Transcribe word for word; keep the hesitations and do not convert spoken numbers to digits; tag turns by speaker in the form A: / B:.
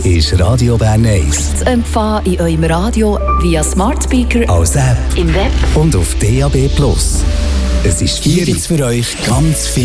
A: ist Radio Bern eins.
B: Zu empfangen in eurem Radio via Smart Speaker,
A: als App
B: im Web
A: und auf D A B plus. Es ist vier für euch ganz viel.